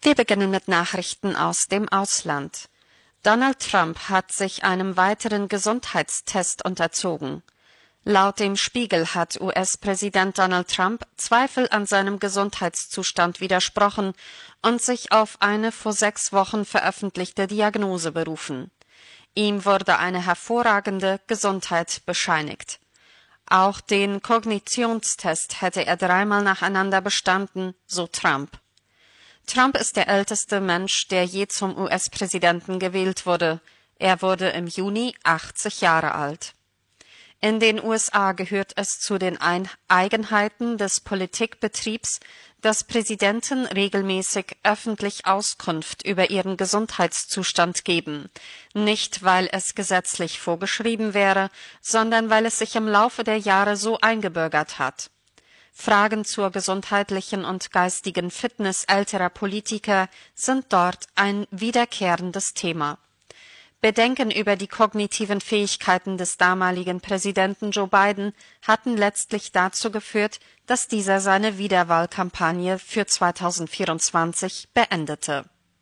Wir beginnen mit Nachrichten aus dem Ausland. Donald Trump hat sich einem weiteren Gesundheitstest unterzogen. Laut dem Spiegel hat US-Präsident Donald Trump Zweifel an seinem Gesundheitszustand widersprochen und sich auf eine vor 6 Wochen veröffentlichte Diagnose berufen. Ihm wurde eine hervorragende Gesundheit bescheinigt. Auch den Kognitionstest hätte er 3-mal nacheinander bestanden, so Trump. Trump ist der älteste Mensch, der je zum US-Präsidenten gewählt wurde. Er wurde im Juni 80 Jahre alt. In den USA gehört es zu den Eigenheiten des Politikbetriebs, dass Präsidenten regelmäßig öffentlich Auskunft über ihren Gesundheitszustand geben, nicht weil es gesetzlich vorgeschrieben wäre, sondern weil es sich im Laufe der Jahre so eingebürgert hat. Fragen zur gesundheitlichen und geistigen Fitness älterer Politiker sind dort ein wiederkehrendes Thema. Bedenken über die kognitiven Fähigkeiten des damaligen Präsidenten Joe Biden hatten letztlich dazu geführt, dass dieser seine Wiederwahlkampagne für 2024 beendete.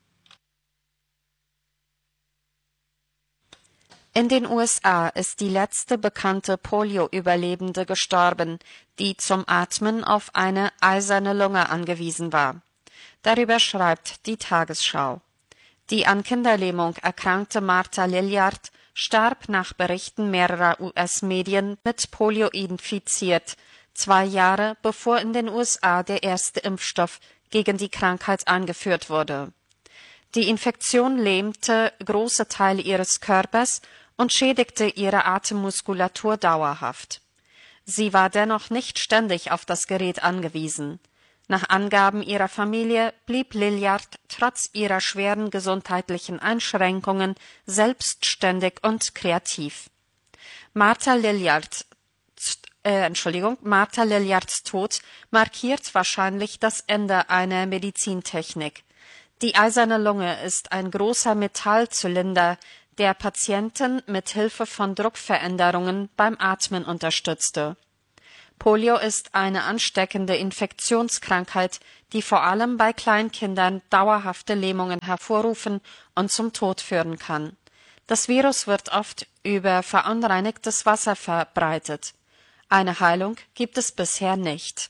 In den USA ist die letzte bekannte Polio-Überlebende gestorben, die zum Atmen auf eine eiserne Lunge angewiesen war. Darüber schreibt die Tagesschau. Die an Kinderlähmung erkrankte Martha Lilliard starb nach Berichten mehrerer US-Medien mit Polio infiziert, 2 Jahre bevor in den USA der erste Impfstoff gegen die Krankheit eingeführt wurde. Die Infektion lähmte große Teile ihres Körpers und schädigte ihre Atemmuskulatur dauerhaft. Sie war dennoch nicht ständig auf das Gerät angewiesen. Nach Angaben ihrer Familie blieb Lilliard trotz ihrer schweren gesundheitlichen Einschränkungen selbstständig und kreativ. Martha Lilliards Tod markiert wahrscheinlich das Ende einer Medizintechnik. Die eiserne Lunge ist ein großer Metallzylinder, der Patienten mit Hilfe von Druckveränderungen beim Atmen unterstützte. Polio ist eine ansteckende Infektionskrankheit, die vor allem bei Kleinkindern dauerhafte Lähmungen hervorrufen und zum Tod führen kann. Das Virus wird oft über verunreinigtes Wasser verbreitet. Eine Heilung gibt es bisher nicht.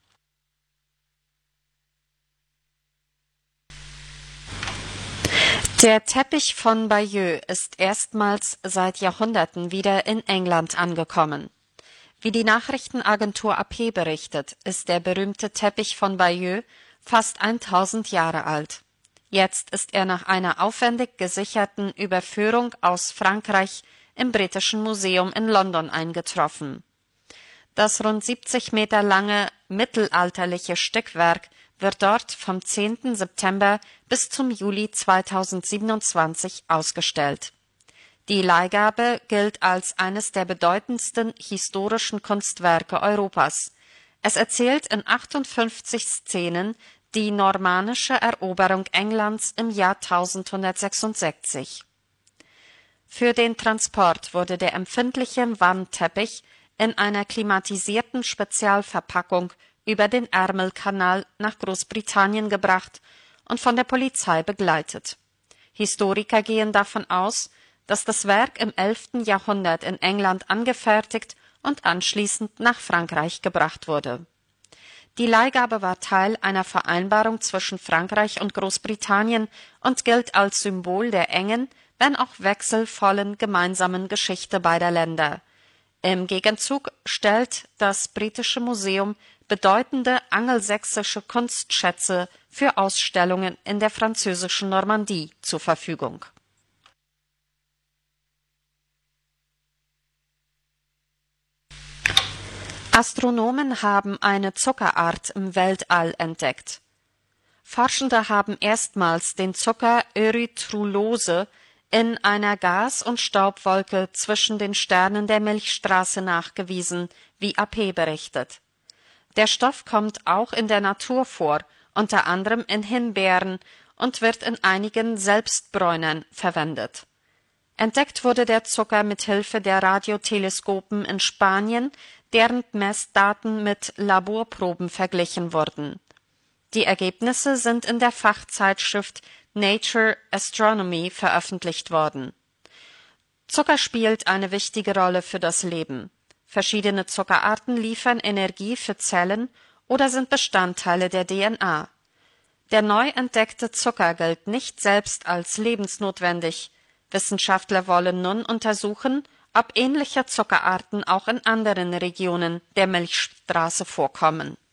Der Teppich von Bayeux ist erstmals seit Jahrhunderten wieder in England angekommen. Wie die Nachrichtenagentur AP berichtet, ist der berühmte Teppich von Bayeux fast 1000 Jahre alt. Jetzt ist er nach einer aufwendig gesicherten Überführung aus Frankreich im Britischen Museum in London eingetroffen. Das rund 70 Meter lange mittelalterliche Stückwerk wird dort vom 10. September bis zum Juli 2027 ausgestellt. Die Leihgabe gilt als eines der bedeutendsten historischen Kunstwerke Europas. Es erzählt in 58 Szenen die normannische Eroberung Englands im Jahr 1166. Für den Transport wurde der empfindliche Wandteppich in einer klimatisierten Spezialverpackung über den Ärmelkanal nach Großbritannien gebracht und von der Polizei begleitet. Historiker gehen davon aus, dass das Werk im 11. Jahrhundert in England angefertigt und anschließend nach Frankreich gebracht wurde. Die Leihgabe war Teil einer Vereinbarung zwischen Frankreich und Großbritannien und gilt als Symbol der engen, wenn auch wechselvollen gemeinsamen Geschichte beider Länder. Im Gegenzug stellt das Britische Museum bedeutende angelsächsische Kunstschätze für Ausstellungen in der französischen Normandie zur Verfügung. Astronomen haben eine Zuckerart im Weltall entdeckt. Forschende haben erstmals den Zucker Erythrulose in einer Gas- und Staubwolke zwischen den Sternen der Milchstraße nachgewiesen, wie AP berichtet. Der Stoff kommt auch in der Natur vor, unter anderem in Himbeeren, und wird in einigen Selbstbräunern verwendet. Entdeckt wurde der Zucker mit Hilfe der Radioteleskopen in Spanien, deren Messdaten mit Laborproben verglichen wurden. Die Ergebnisse sind in der Fachzeitschrift Nature Astronomy veröffentlicht worden. Zucker spielt eine wichtige Rolle für das Leben. Verschiedene Zuckerarten liefern Energie für Zellen oder sind Bestandteile der DNA. Der neu entdeckte Zucker gilt nicht selbst als lebensnotwendig. Wissenschaftler wollen nun untersuchen, ob ähnliche Zuckerarten auch in anderen Regionen der Milchstraße vorkommen.